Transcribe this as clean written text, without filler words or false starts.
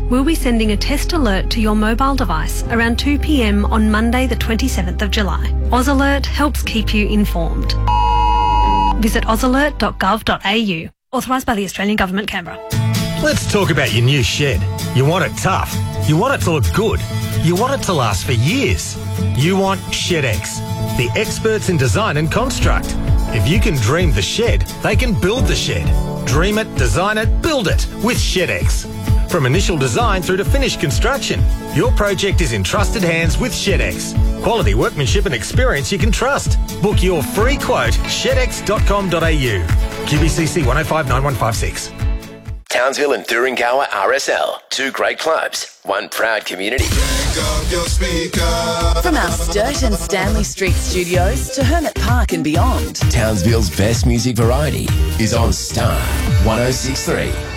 We'll be sending a test alert to your mobile device around 2 p.m. on Monday the 27th of July. AusAlert helps keep you informed. Visit ausalert.gov.au. Authorised by the Australian Government, Canberra. Let's talk about your new shed. You want it tough. You want it to look good. You want it to last for years. You want ShedX, the experts in design and construct. If you can dream the shed, they can build the shed. Dream it, design it, build it with ShedX. From initial design through to finished construction, your project is in trusted hands with ShedX. Quality workmanship and experience you can trust. Book your free quote, shedx.com.au. QBCC 1059156. Townsville and Thuringowa RSL. Two great clubs, one proud community. From our Sturt and Stanley Street studios to Hermit Park and beyond, Townsville's best music variety is on Star 106.3.